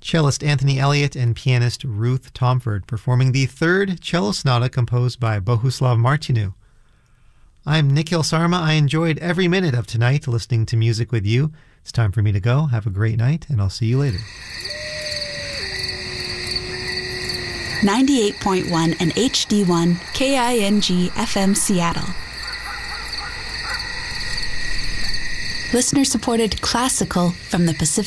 cellist Anthony Elliott and pianist Ruth Tomford performing the third cello sonata composed by Bohuslav Martinu. I'm Nikhil Sarma. I enjoyed every minute of tonight listening to music with you. It's time for me to go. Have a great night, and I'll see you later. 98.1 and HD1 KING FM Seattle. Listener-supported classical from the Pacific